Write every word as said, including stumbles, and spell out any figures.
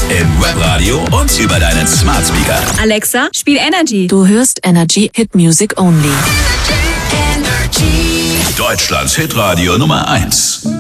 Im Webradio und über deinen Smart Speaker. Alexa, spiel Energy. Du hörst Energy Hit Music Only. Deutschlands Hitradio Nummer eins.